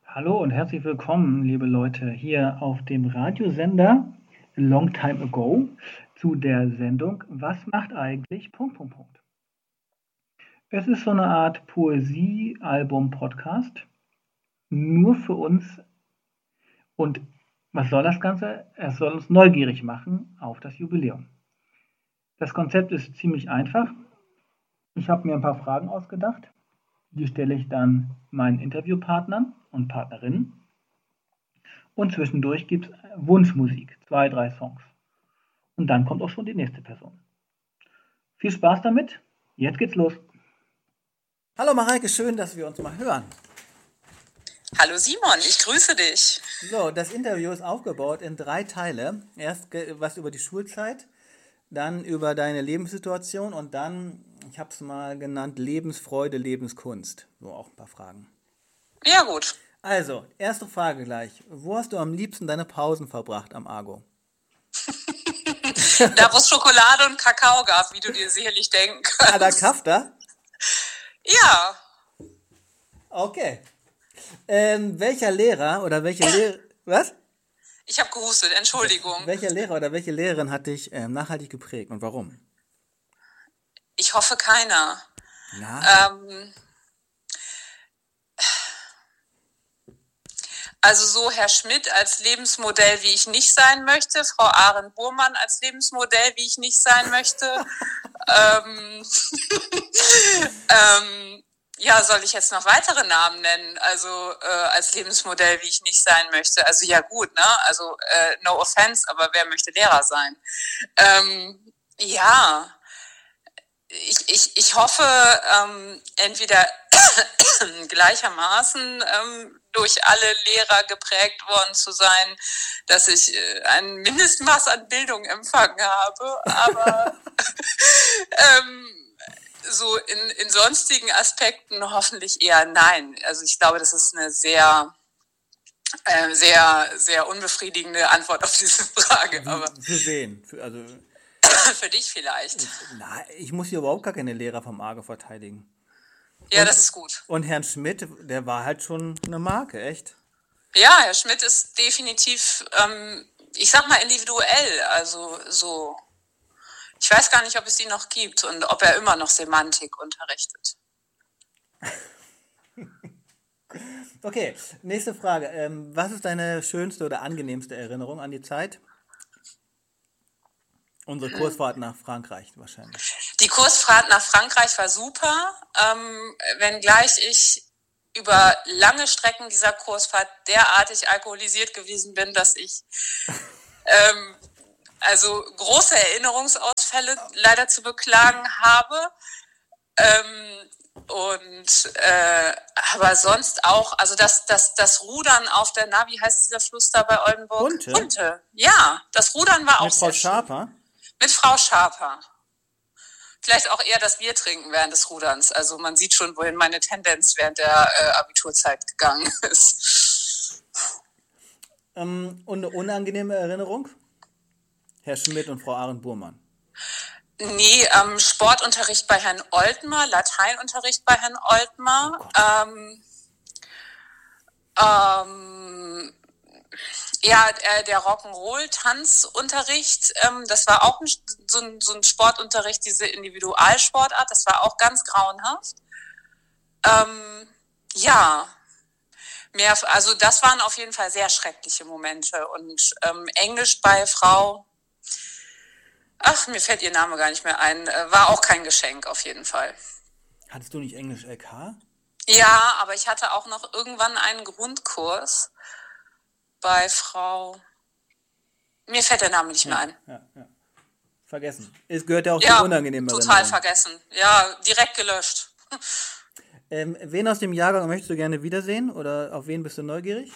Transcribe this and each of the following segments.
Hallo und herzlich willkommen, liebe Leute, hier auf dem Radiosender Long Time Ago zu der Sendung Was macht eigentlich... Es ist so eine Art Poesie-Album-Podcast, nur für uns. Und was soll das Ganze? Es soll uns neugierig machen auf das Jubiläum. Das Konzept ist ziemlich einfach. Ich habe mir ein paar Fragen ausgedacht. Die stelle ich dann meinen Interviewpartnern und Partnerinnen. Und zwischendurch gibt es Wunschmusik, 2, 3 Songs. Und dann kommt auch schon die nächste Person. Viel Spaß damit. Jetzt geht's los. Hallo Mareike, schön, dass wir uns mal hören. Hallo Simon, ich grüße dich. So, das Interview ist aufgebaut in 3 Teile. Erst was über die Schulzeit, dann über deine Lebenssituation und dann, ich habe es mal genannt, Lebensfreude, Lebenskunst. So, auch ein paar Fragen. Ja, gut. Also, erste Frage gleich. Wo hast du am liebsten deine Pausen verbracht am Argo? Da, wo es Schokolade und Kakao gab, wie du dir sicherlich denken kannst. Ah, da Kafta? Ja. Okay. Welcher Lehrer oder welche Lehrerin... Was? Ich habe gehustet, Entschuldigung. Welcher Lehrer oder welche Lehrerin hat dich nachhaltig geprägt und warum? Ich hoffe keiner. Ja. Also so Herr Schmidt als Lebensmodell, wie ich nicht sein möchte, Frau Arendt-Burmann als Lebensmodell, wie ich nicht sein möchte. Ja, soll ich jetzt noch weitere Namen nennen? Also als Lebensmodell, wie ich nicht sein möchte. Also ja gut, ne? Also no offense, aber wer möchte Lehrer sein? Ja, ich hoffe, entweder gleichermaßen durch alle Lehrer geprägt worden zu sein, dass ich ein Mindestmaß an Bildung empfangen habe, aber so in sonstigen Aspekten hoffentlich eher nein. Also ich glaube, das ist eine sehr unbefriedigende Antwort auf diese Frage. Aber Für wen? für dich vielleicht. Na, ich muss hier überhaupt gar keine Lehrer vom Argo verteidigen. Ja, das ist gut. Und Herrn Schmidt, der war halt schon eine Marke, echt? Ja, Herr Schmidt ist definitiv, ich sag mal, individuell. Also so, ich weiß gar nicht, ob es ihn noch gibt und ob er immer noch Semantik unterrichtet. Okay, nächste Frage. Was ist deine schönste oder angenehmste Erinnerung an die Zeit? Unsere Kursfahrt nach Frankreich wahrscheinlich. Die Kursfahrt nach Frankreich war super, wenngleich ich über lange Strecken dieser Kursfahrt derartig alkoholisiert gewesen bin, dass ich also große Erinnerungsausfälle leider zu beklagen habe. Aber sonst auch, also das Rudern auf der, wie heißt dieser Fluss da bei Oldenburg? Hunte. Ja, das Rudern war auch sehr schön. Mit Frau Schaper? Mit Frau Schaper. Vielleicht auch eher das Bier trinken während des Ruderns. Also man sieht schon, wohin meine Tendenz während der Abiturzeit gegangen ist. Und eine unangenehme Erinnerung? Herr Schmidt und Frau Arendt-Burmann. Nee, Sportunterricht bei Herrn Oltmer, Lateinunterricht bei Herrn Oltmer. Ja, der Rock'n'Roll-Tanzunterricht, das war auch so ein Sportunterricht, diese Individualsportart, das war auch ganz grauenhaft. Ja, also das waren auf jeden Fall sehr schreckliche Momente. Und Englisch bei Frau, mir fällt ihr Name gar nicht mehr ein, war auch kein Geschenk auf jeden Fall. Hattest du nicht Englisch LK? Ja, aber ich hatte auch noch irgendwann einen Grundkurs bei Frau... Mir fällt der Name nicht mehr ein. Ja. Vergessen. Es gehört ja auch zu unangenehmen Erinnerungen. Total vergessen. Ja, direkt gelöscht. Wen aus dem Jahrgang möchtest du gerne wiedersehen? Oder auf wen bist du neugierig?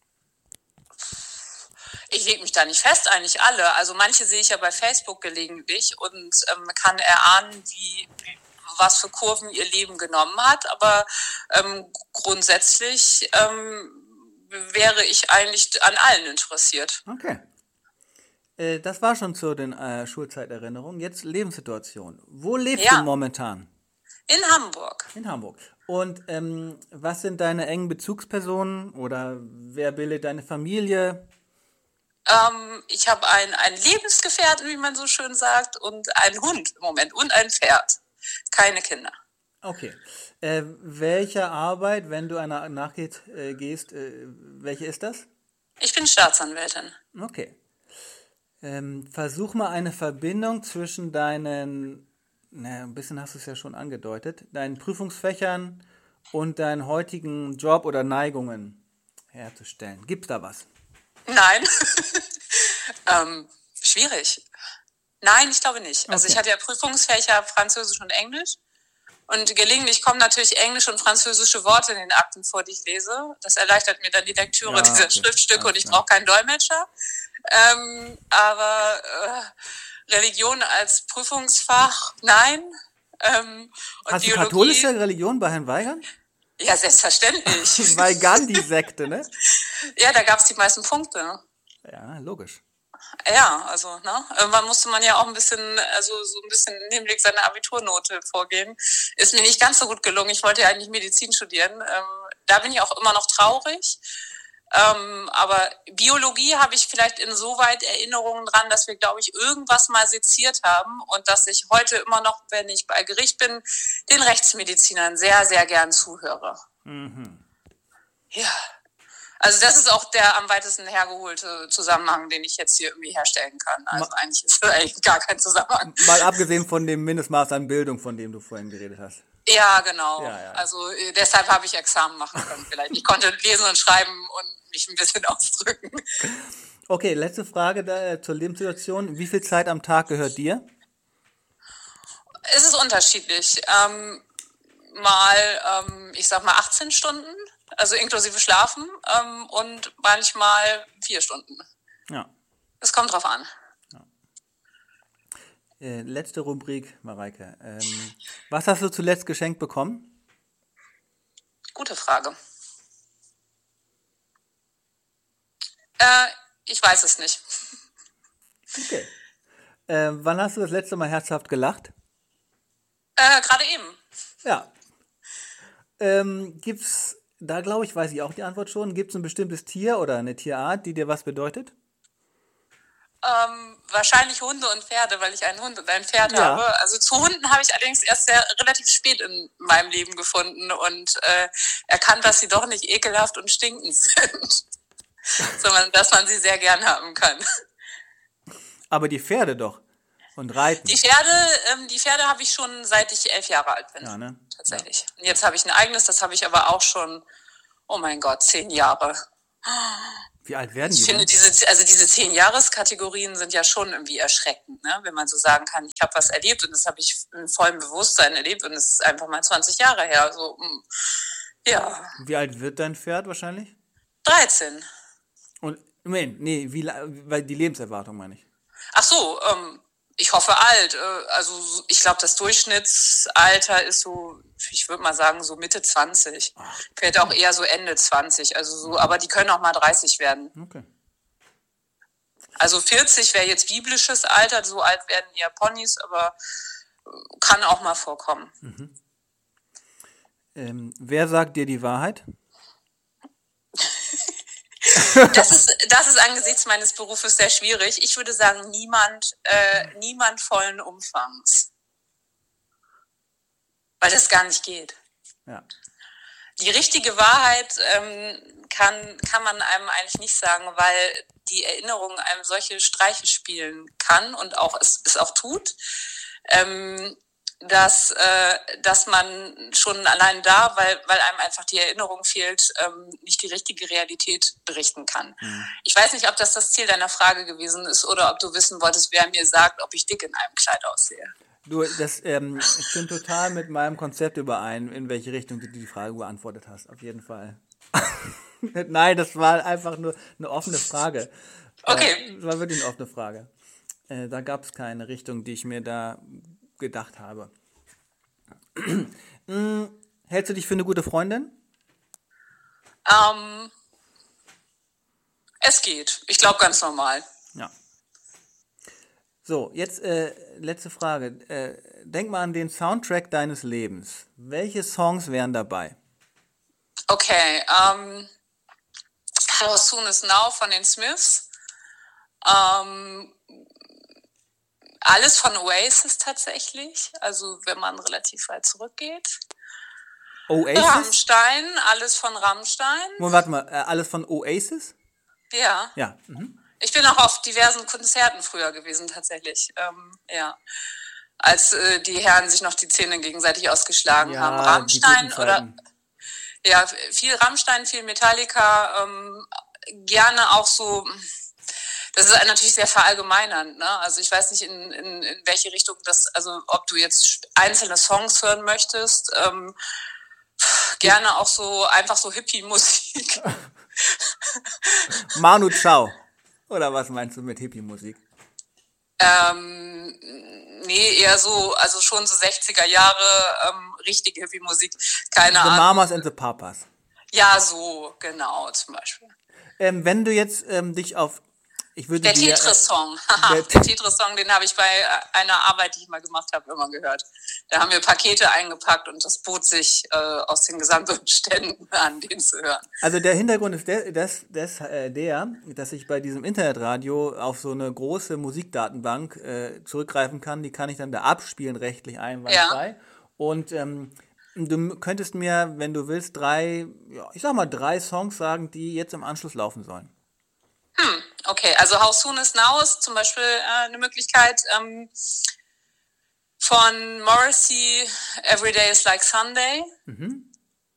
Ich lege mich da nicht fest, eigentlich alle. Also manche sehe ich ja bei Facebook gelegentlich und kann erahnen, was für Kurven ihr Leben genommen hat. Aber grundsätzlich wäre ich eigentlich an allen interessiert. Okay. Das war schon zu den Schulzeiterinnerungen. Jetzt Lebenssituation. Wo lebst du momentan? In Hamburg. In Hamburg. Und was sind deine engen Bezugspersonen oder wer bildet deine Familie? Ich habe einen Lebensgefährten, wie man so schön sagt, und einen Hund im Moment und ein Pferd. Keine Kinder. Okay. Welche Arbeit, wenn du einer nachgehst, welche ist das? Ich bin Staatsanwältin. Okay. Versuch mal eine Verbindung zwischen deinen, ein bisschen hast du es ja schon angedeutet, deinen Prüfungsfächern und deinen heutigen Job oder Neigungen herzustellen. Gibt's da was? Nein. Schwierig. Nein, ich glaube nicht. Also ich hatte ja Prüfungsfächer Französisch und Englisch. Und gelegentlich kommen natürlich englische und französische Worte in den Akten vor, die ich lese. Das erleichtert mir dann die Lektüre dieser Schriftstücke und ich brauche keinen Dolmetscher. Aber Religion als Prüfungsfach, nein. Und hast du katholische Religion bei Herrn Weigand? Ja, selbstverständlich. Bei Gandhi-Sekte, ne? Ja, da gab es die meisten Punkte. Ja, logisch. Ja, also, ne? Irgendwann musste man ja auch ein bisschen, also so ein bisschen im Hinblick seiner Abiturnote vorgehen. Ist mir nicht ganz so gut gelungen. Ich wollte ja eigentlich Medizin studieren. Da bin ich auch immer noch traurig. Aber Biologie habe ich vielleicht insoweit Erinnerungen dran, dass wir, glaube ich, irgendwas mal seziert haben und dass ich heute immer noch, wenn ich bei Gericht bin, den Rechtsmedizinern sehr, sehr gern zuhöre. Mhm. Ja. Also das ist auch der am weitesten hergeholte Zusammenhang, den ich jetzt hier irgendwie herstellen kann. Also eigentlich ist das eigentlich gar kein Zusammenhang. Mal abgesehen von dem Mindestmaß an Bildung, von dem du vorhin geredet hast. Ja, genau. Ja. Also deshalb habe ich Examen machen können vielleicht. Ich konnte lesen und schreiben und mich ein bisschen ausdrücken. Okay, letzte Frage zur Lebenssituation. Wie viel Zeit am Tag gehört dir? Es ist unterschiedlich. Ich sag mal 18 Stunden. Also inklusive Schlafen und manchmal 4 Stunden. Ja. Es kommt drauf an. Ja. Letzte Rubrik, Mareike. Was hast du zuletzt geschenkt bekommen? Gute Frage. Ich weiß es nicht. Okay. Wann hast du das letzte Mal herzhaft gelacht? Gerade eben. Ja. Gibt's da, glaube ich, weiß ich auch die Antwort schon. Gibt es ein bestimmtes Tier oder eine Tierart, die dir was bedeutet? Wahrscheinlich Hunde und Pferde, weil ich einen Hund und ein Pferd habe. Also zu Hunden habe ich allerdings erst relativ spät in meinem Leben gefunden und erkannt, dass sie doch nicht ekelhaft und stinkend sind, sondern dass man sie sehr gern haben kann. Aber die Pferde doch. Und Reiten. Die Pferde habe ich schon seit ich 11 Jahre alt bin. Ja, ne? Tatsächlich. Ja. Und jetzt habe ich ein eigenes, das habe ich aber auch schon, oh mein Gott, 10 Jahre. Wie alt werden die? Ich finde, diese 10-Jahres-Kategorien sind ja schon irgendwie erschreckend, ne? Wenn man so sagen kann, ich habe was erlebt und das habe ich in vollem Bewusstsein erlebt und es ist einfach mal 20 Jahre her. Also, ja. Wie alt wird dein Pferd wahrscheinlich? 13. Und, weil die Lebenserwartung meine ich. Ach so, ich hoffe alt. Also ich glaube, das Durchschnittsalter ist so, ich würde mal sagen, so Mitte 20. Vielleicht auch eher so Ende 20. Also so, aber die können auch mal 30 werden. Okay. Also 40 wäre jetzt biblisches Alter, so alt werden eher Ponys, aber kann auch mal vorkommen. Mhm. Wer sagt dir die Wahrheit? Das ist angesichts meines Berufes sehr schwierig. Ich würde sagen, niemand vollen Umfangs. Weil das gar nicht geht. Ja. Die richtige Wahrheit kann man einem eigentlich nicht sagen, weil die Erinnerung einem solche Streiche spielen kann und auch es auch tut. Dass man schon allein da, weil einem einfach die Erinnerung fehlt, nicht die richtige Realität berichten kann. Mhm. Ich weiß nicht, ob das Ziel deiner Frage gewesen ist oder ob du wissen wolltest, wer mir sagt, ob ich dick in einem Kleid aussehe. Du, das stimmt total mit meinem Konzept überein, in welche Richtung du die Frage beantwortet hast, auf jeden Fall. Nein, das war einfach nur eine offene Frage. Okay. Das war wirklich eine offene Frage. Da gab es keine Richtung, die ich mir da gedacht habe. Hältst du dich für eine gute Freundin? Es geht. Ich glaube ganz normal. Ja. So, jetzt letzte Frage. Denk mal an den Soundtrack deines Lebens. Welche Songs wären dabei? Okay, How Soon Is Now von den Smiths. Alles von Oasis tatsächlich, also wenn man relativ weit zurückgeht. Oasis? Rammstein, alles von Rammstein. Warte mal, alles von Oasis? Ja. Ja. Mhm. Ich bin auch auf diversen Konzerten früher gewesen tatsächlich, ja. Als die Herren sich noch die Zähne gegenseitig ausgeschlagen haben. Rammstein oder... Ja, viel Rammstein, viel Metallica, gerne auch so, das ist natürlich sehr verallgemeinernd, ne? Also ich weiß nicht, in welche Richtung das, also ob du jetzt einzelne Songs hören möchtest, gerne auch so, einfach so Hippie-Musik. Manu Chao, oder was meinst du mit Hippie-Musik? Nee, eher so, also schon so 60er Jahre, richtige Hippie-Musik, keine Ahnung. The Mamas and the Papas. Ja, so, genau, zum Beispiel. Wenn du jetzt dich auf... Der Tetris-Song. Der Tetris-Song, den habe ich bei einer Arbeit, die ich mal gemacht habe, immer gehört. Da haben wir Pakete eingepackt und das bot sich aus den Gesamtumständen an, den zu hören. Also der Hintergrund ist dass ich bei diesem Internetradio auf so eine große Musikdatenbank zurückgreifen kann. Die kann ich dann da abspielen, rechtlich einwandfrei. Ja. Und du könntest mir, wenn du willst, drei Songs sagen, die jetzt im Anschluss laufen sollen. Okay, also How Soon Is Now ist zum Beispiel eine Möglichkeit von Morrissey, Every Day Is Like Sunday. Mhm.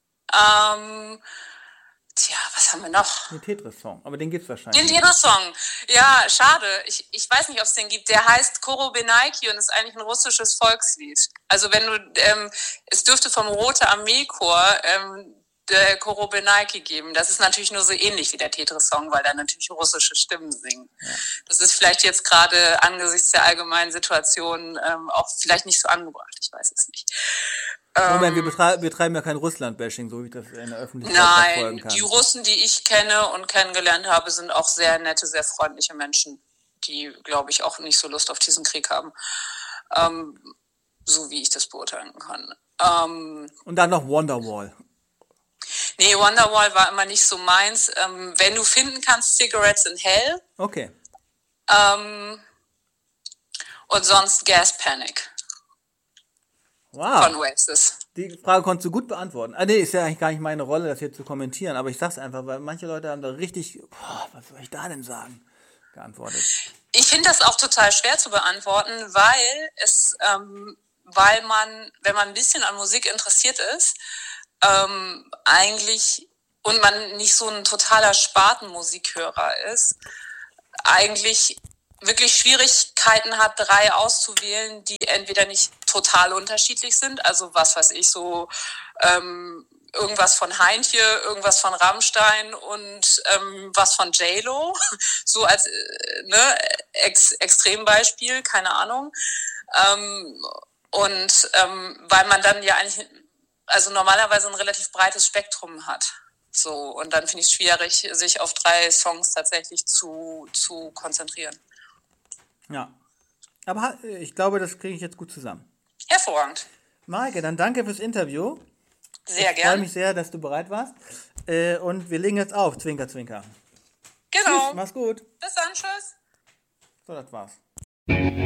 Was haben wir noch? Den Tetris-Song, aber den gibt es wahrscheinlich. Den Tetris-Song, ja, schade. Ich weiß nicht, ob es den gibt. Der heißt Korobenaiki und ist eigentlich ein russisches Volkslied. Also wenn du, es dürfte vom Rote Armee-Korps der Korobenaiki geben. Das ist natürlich nur so ähnlich wie der Tetris-Song, weil da natürlich russische Stimmen singen. Ja. Das ist vielleicht jetzt gerade angesichts der allgemeinen Situation auch vielleicht nicht so angebracht. Ich weiß es nicht. Moment, wir betreiben ja kein Russland-Bashing, so wie ich das in der Öffentlichkeit verfolgen kann. Nein, die Russen, die ich kenne und kennengelernt habe, sind auch sehr nette, sehr freundliche Menschen, die, glaube ich, auch nicht so Lust auf diesen Krieg haben. So wie ich das beurteilen kann. Und dann noch Wonderwall. Nee, Wonderwall war immer nicht so meins. Wenn du finden kannst, Cigarettes in Hell. Okay. Und sonst Gas Panic. Wow. Von Oasis. Die Frage konntest du gut beantworten. Nee, ist ja eigentlich gar nicht meine Rolle, das hier zu kommentieren, aber ich sag's einfach, weil manche Leute haben da richtig, was soll ich da denn sagen, geantwortet. Ich finde das auch total schwer zu beantworten, weil man, wenn man ein bisschen an Musik interessiert ist, eigentlich, und man nicht so ein totaler Spartenmusikhörer ist, eigentlich wirklich Schwierigkeiten hat, 3 auszuwählen, die entweder nicht total unterschiedlich sind, also was weiß ich, so irgendwas von Heintje, irgendwas von Rammstein und was von J-Lo, so als Extrembeispiel, keine Ahnung. Weil man dann ja eigentlich, also normalerweise ein relativ breites Spektrum hat. So, und dann finde ich es schwierig, sich auf 3 Songs tatsächlich zu konzentrieren. Ja, aber ich glaube, das kriege ich jetzt gut zusammen. Hervorragend. Maike, dann danke fürs Interview. Sehr gerne. Ich freue mich sehr, dass du bereit warst. Und wir legen jetzt auf, Zwinker, Zwinker. Genau. Tschüss, mach's gut. Bis dann, tschüss. So, das war's.